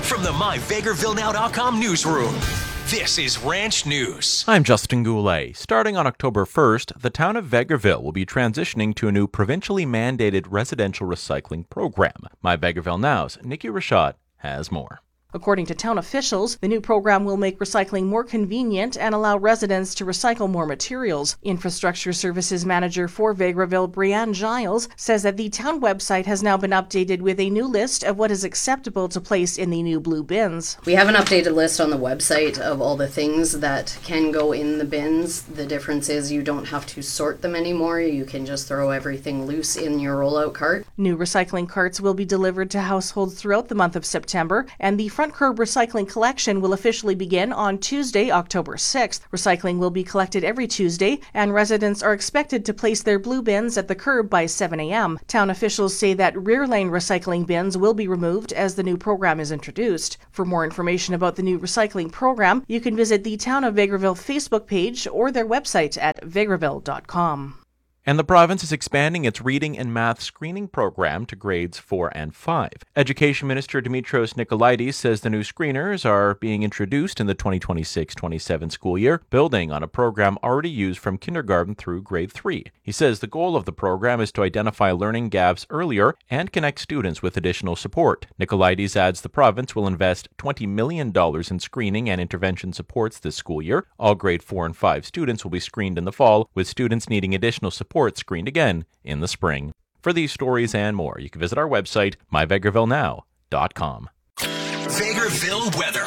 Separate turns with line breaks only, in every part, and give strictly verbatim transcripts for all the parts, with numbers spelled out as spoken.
From the my vegreville now dot com newsroom, this is Ranch News.
I'm Justin Goulet. Starting on October first, the town of Vegreville will be transitioning to a new provincially mandated residential recycling program. My Vegreville Now's Nikki Rashad has more.
According to town officials, the new program will make recycling more convenient and allow residents to recycle more materials. Infrastructure Services Manager for Vegreville, Brianne Giles, says that the town website has now been updated with a new list of what is acceptable to place in the new blue bins.
We have an updated list on the website of all the things that can go in the bins. The difference is you don't have to sort them anymore. You can just throw everything loose in your rollout cart.
New recycling carts will be delivered to households throughout the month of September, and the front curb recycling collection will officially begin on Tuesday, October sixth. Recycling will be collected every Tuesday, and residents are expected to place their blue bins at the curb by seven a.m. Town officials say that rear lane recycling bins will be removed as the new program is introduced. For more information about the new recycling program, you can visit the Town of Vegreville Facebook page or their website at vegreville dot com.
And the province is expanding its reading and math screening program to grades four and five. Education Minister Dimitros Nicolaides says the new screeners are being introduced in the twenty twenty-six twenty-seven school year, building on a program already used from kindergarten through grade three. He says the goal of the program is to identify learning gaps earlier and connect students with additional support. Nicolaides adds the province will invest twenty million dollars in screening and intervention supports this school year. All grade four and five students will be screened in the fall, with students needing additional support screened again in the spring. For these stories and more, you can visit our website, my vegreville now dot com.
Vegreville weather.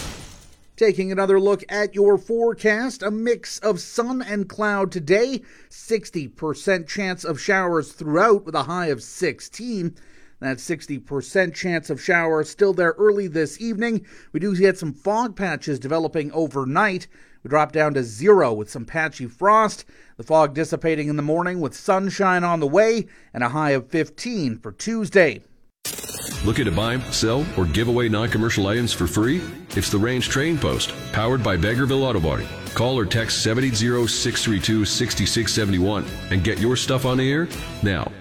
Taking another look at your forecast, a mix of sun and cloud today, sixty percent chance of showers throughout with a high of sixteen. That sixty percent chance of showers still there early this evening. We do get some fog patches developing overnight. We drop down to zero with some patchy frost. The fog dissipating in the morning with sunshine on the way and a high of fifteen for Tuesday.
Looking to buy, sell, or give away non-commercial items for free? It's the Range Trading Post, powered by Vegreville Auto Body. Call or text seven eight zero, six three two, six six seven one and get your stuff on the air now.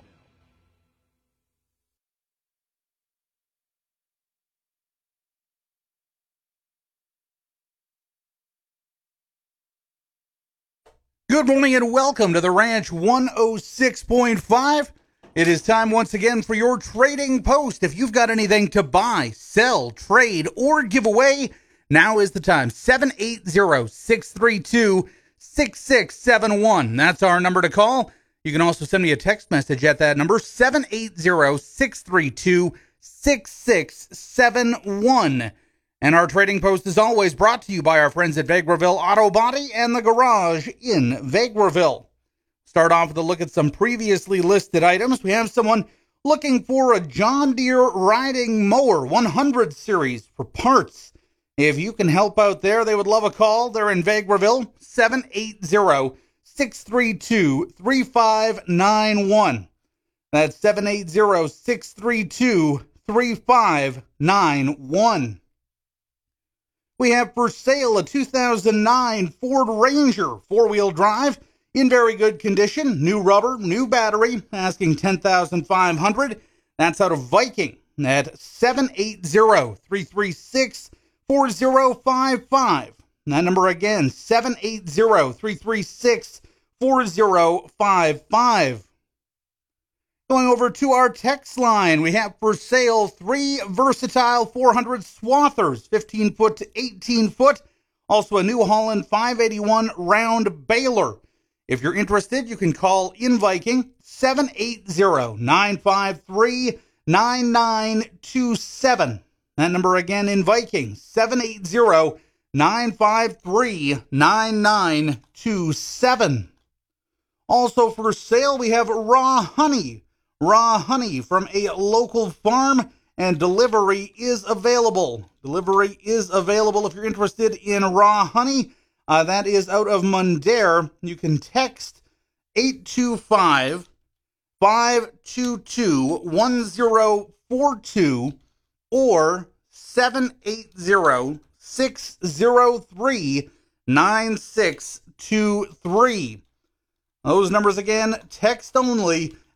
Good morning and welcome to the Ranch one oh six point five. It is time once again for your Trading Post. If you've got anything to buy, sell, trade, or give away, now is the time. seven eight zero, six three two, six six seven one. That's our number to call. You can also send me a text message at that number, seven eight zero, six three two, six six seven one. And our Trading Post is always brought to you by our friends at Vegreville Auto Body and the Garage in Vegreville. Start off with a look at some previously listed items. We have someone looking for a John Deere riding mower one hundred series for parts. If you can help out there, they would love a call. They're in Vegreville, seven eight zero, six three two, three five nine one. That's seven eight zero, six three two, three five nine one. We have for sale a two thousand nine Ford Ranger four-wheel drive in very good condition. New rubber, new battery, asking ten thousand five hundred dollars. That's out of Viking at seven eight zero, three three six, four zero five five. That number again, seven eight zero, three three six, four zero five five. Going over to our text line, we have for sale three versatile four hundred swathers, fifteen foot to eighteen foot. Also a New Holland five eighty-one round baler. If you're interested, you can call in Viking, seven eight zero, nine five three, nine nine two seven. That number again in Viking, seven eight zero, nine five three, nine nine two seven. Also for sale, we have raw honey. Raw honey from a local farm, and delivery is available. Delivery is available if you're interested in raw honey. Uh, that is out of Mundare. You can text eight two five, five two two, one zero four two or seven eight zero, six zero three, nine six two three. Those numbers again, text only.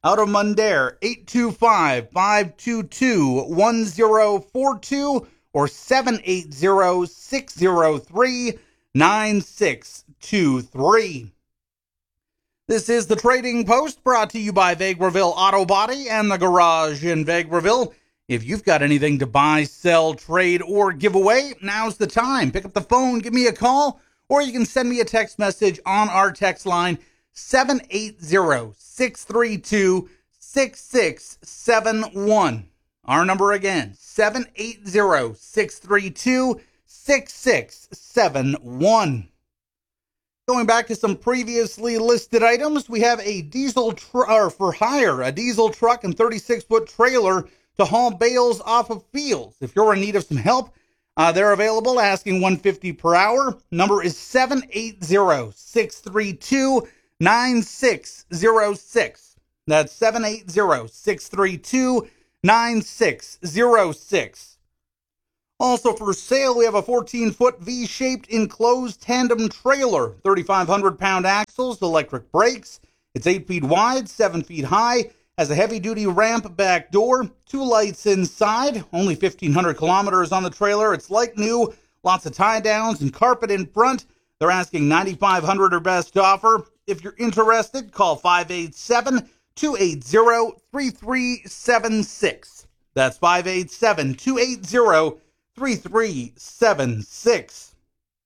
out of Mundare, eight two five, five two two, one zero four two or seven eight zero, six zero three, nine six two three. This is the Trading Post, brought to you by Vegreville Auto Body and the Garage in Vegreville. If you've got anything to buy, sell, trade, or give away, now's the time. Pick up the phone, give me a call, or you can send me a text message on our text line, seven eight zero, six three two, six six seven one. Our number again, seven eight zero, six three two, six six seven one. Going back to some previously listed items, we have a diesel tr- or for hire, a diesel truck and thirty-six foot trailer to haul bales off of fields. If you're in need of some help, uh, they're available, asking one hundred fifty dollars per hour. Number is seven eight zero, six three two, nine six zero six. That's seven eight zero, six three two, nine six zero six. Also for sale, we have a fourteen foot V-shaped enclosed tandem trailer, thirty-five hundred pound axles, electric brakes. It's eight feet wide, seven feet high, has a heavy-duty ramp back door, two lights inside, only fifteen hundred kilometers on the trailer. It's like new, lots of tie-downs and carpet in front. They're asking nine thousand five hundred dollars or best offer. If you're interested, call five eight seven, two eight zero, three three seven six. That's five eight seven, two eight zero, three three seven six.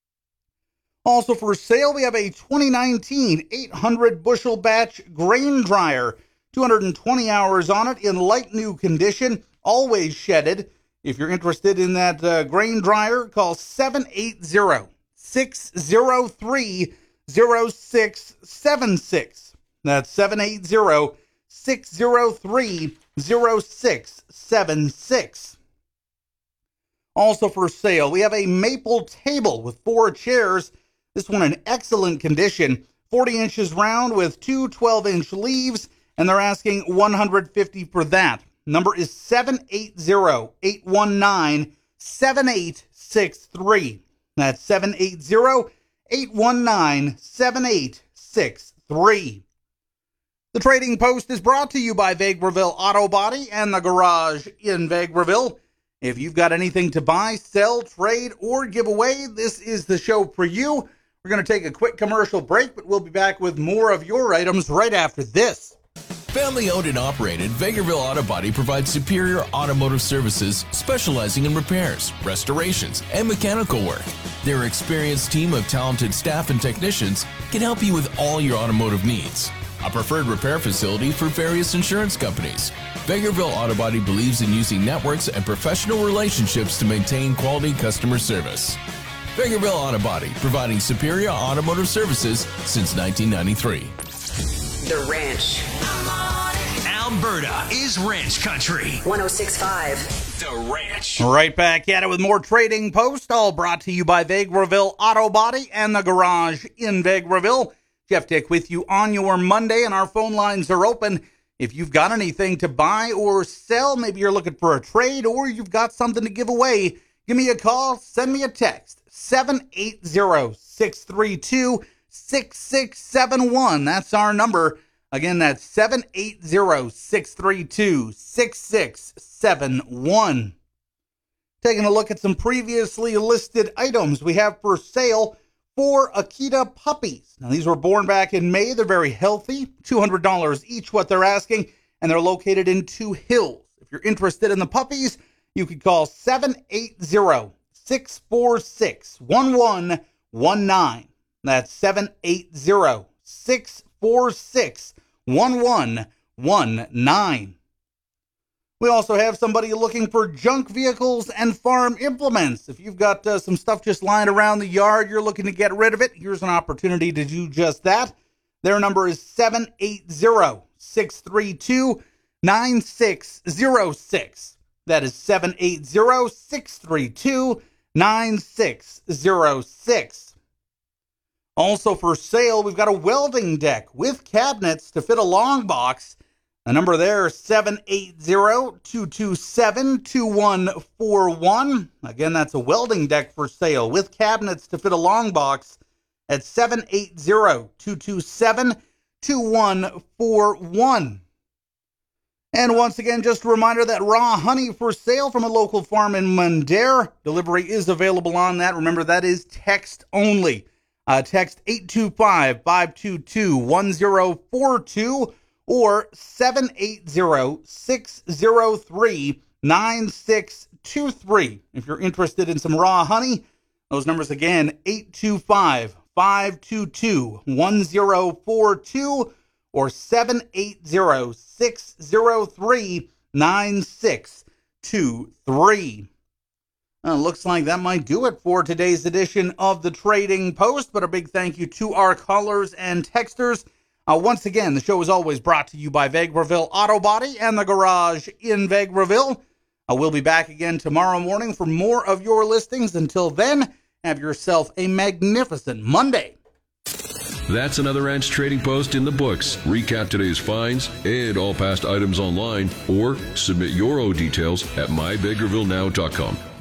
Also for sale, we have a twenty nineteen eight hundred bushel batch grain dryer. two hundred twenty hours on it in like new condition, always shedded. If you're interested in that uh, grain dryer, call seven eight zero, six zero three, zero six seven six. That's seven eight zero, six zero three, zero six seven six. Also for sale, we have a maple table with four chairs. This one in excellent condition, forty inches round with two twelve inch leaves, and they're asking one hundred fifty dollars for that. Number is seven eight zero, eight one nine, seven eight six three. That's seven eight zero, eight one nine, seven eight six three. The Trading Post is brought to you by Vegreville Auto Body and the Garage in Vegreville. If you've got anything to buy, sell, trade, or give away, this is the show for you. We're going to take a quick commercial break, but we'll be back with more of your items right after this.
Family owned and operated, Vegreville Auto Body provides superior automotive services specializing in repairs, restorations, and mechanical work. Their experienced team of talented staff and technicians can help you with all your automotive needs. A preferred repair facility for various insurance companies. Vegreville Auto Body believes in using networks and professional relationships to maintain quality customer service. Vegreville Auto Body, providing superior automotive services since nineteen ninety-three.
The Ranch.
Alberta is ranch country.
one oh six point five.
The Ranch.
Right back at it with more Trading Post, all brought to you by Vegreville Auto Body and the Garage in Vegreville. Jeff Dick with you on your Monday, and our phone lines are open. If you've got anything to buy or sell, maybe you're looking for a trade, or you've got something to give away, give me a call, send me a text, seven eight zero, six three two, six six seven one. That's our number. Again, that's seven eight zero, six three two, six six seven one. Taking a look at some previously listed items we have for sale. Four Akita puppies. Now, these were born back in May. They're very healthy. two hundred dollars each, what they're asking, and they're located in Two Hills. If you're interested in the puppies, you could call seven eight zero, six four six, one one one nine. That's seven eight zero, six four six, one one one nine. We also have somebody looking for junk vehicles and farm implements. If you've got uh, some stuff just lying around the yard, you're looking to get rid of it, here's an opportunity to do just that. Their number is seven eight zero, six three two, nine six zero six. That is seven eight zero, six three two, nine six zero six. Also for sale, we've got a welding deck with cabinets to fit a long box. The number there is seven eight zero, two two seven, two one four one. Again, that's a welding deck for sale with cabinets to fit a long box at seven eight zero, two two seven, two one four one. And once again, just a reminder that raw honey for sale from a local farm in Mundare. Delivery is available on that. Remember, that is text only. Uh, text eight two five, five two two, one zero four two or seven eight zero, six zero three, nine six two three. If you're interested in some raw honey, those numbers again, eight two five, five two two, one zero four two or seven eight zero, six zero three, nine six two three. Uh, looks like that might do it for today's edition of the Trading Post, but a big thank you to our callers and texters. Uh, once again, the show is always brought to you by Vegreville Auto Body and the Garage in Vegreville. Uh, we'll be back again tomorrow morning for more of your listings. Until then, have yourself a magnificent Monday.
That's another Ranch Trading Post in the books. Recap today's finds and all past items online, or submit your own details at my vegreville now dot com.